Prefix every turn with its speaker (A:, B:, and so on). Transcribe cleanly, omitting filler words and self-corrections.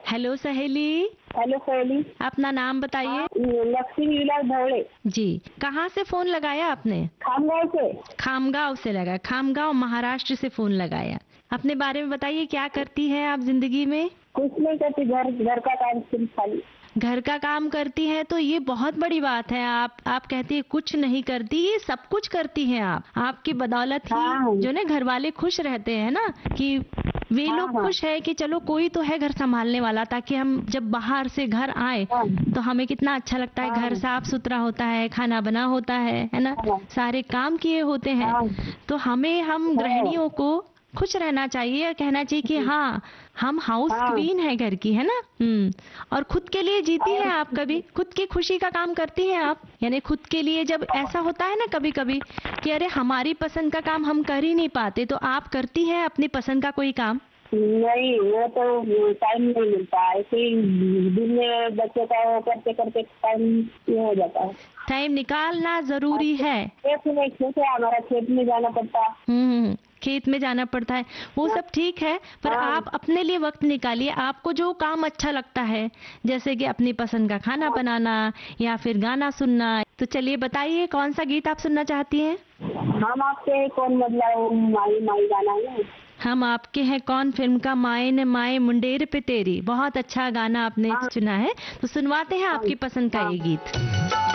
A: Hello सहेली।
B: Hello सहेली।
A: अपना नाम बताइए।
B: लक्ष्मी विलास भवड़े।
A: जी, कहाँ से फोन लगाया आपने?
B: खामगांव से।
A: खामगांव से लगा, खामगांव महाराष्ट्र से फोन लगाया। अपने बारे में बताइए, क्या करती है आप जिंदगी में?
B: कुछ नहीं करती, घर का काम सिर्फ खाली।
A: घर का काम करती है तो ये बहुत बड़ी बात है। आप कहती है कुछ नहीं करती, ये सब कुछ करती हैं आप। आपकी बदौलत ही
B: हाँ।
A: जो ना घर वाले खुश रहते हैं ना, कि वे
B: हाँ,
A: लोग
B: हाँ।
A: खुश है कि चलो कोई तो है घर संभालने वाला, ताकि हम जब बाहर से घर आए
B: हाँ।
A: तो हमें कितना अच्छा लगता है। घर साफ सुथरा होता है, खाना बना होता है ना,
B: हाँ।
A: सारे काम किए होते हैं।
B: हाँ।
A: तो हम गृहिणियों को खुश रहना चाहिए और कहना चाहिए कि हाँ, हम हाउस
B: हाँ।
A: क्वीन है घर की, है ना। और खुद के लिए जीती हैं आप? कभी खुद की खुशी का काम करती हैं आप? यानी खुद के लिए जब ऐसा होता है ना कभी कभी कि अरे हमारी पसंद का काम हम कर ही नहीं पाते, तो आप करती हैं अपनी पसंद का कोई काम?
B: नहीं, वो तो टाइम नहीं मिलता, ऐसे ही दिन में बच्चों का वो करते करते टाइम ये हो जाता है।
A: टाइम निकालना जरूरी है।
B: खेत है हमारा, खेत में जाना पड़ता है।
A: खेत में जाना पड़ता है, वो सब ठीक है, पर
B: हाँ।
A: आप अपने लिए वक्त निकालिए। आपको जो काम अच्छा लगता है, जैसे कि अपनी पसंद का खाना बनाना या फिर गाना सुनना, तो चलिए बताइए कौन सा गीत आप सुनना चाहती हैं?
B: हम आपके हैं कौन, मतलब माई माई गाना है।
A: हम आपके हैं कौन फिल्म का माए न माए मुंडेर पे तेरी, बहुत अच्छा गाना आपने चुना है, तो सुनवाते हैं आपकी पसंद का ये गीत।